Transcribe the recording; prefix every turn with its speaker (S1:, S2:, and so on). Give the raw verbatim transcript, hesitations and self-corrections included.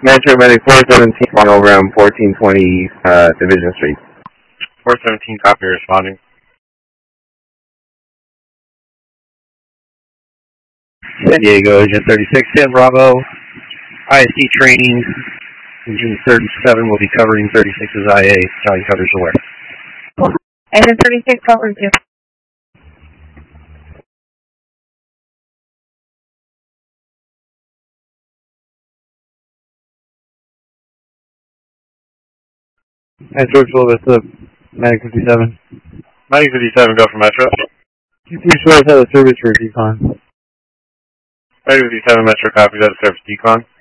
S1: Metro Medic four seventeen on over on fourteen twenty uh, Division Street.
S2: four seventeen, copy, responding.
S3: San Diego, Agent thirty-six, San Bravo, I S D training. Agent thirty-seven will be covering thirty-six's I A. Charlie covers the where.
S4: Agent thirty-six, over to.
S5: Nice George Willis, uh, Medic fifty-seven.
S2: Medic fifty-seven, go for Metro.
S5: Two three shores have a service for decon.
S2: Medic fifty-seven, Metro, copy, that is service decon.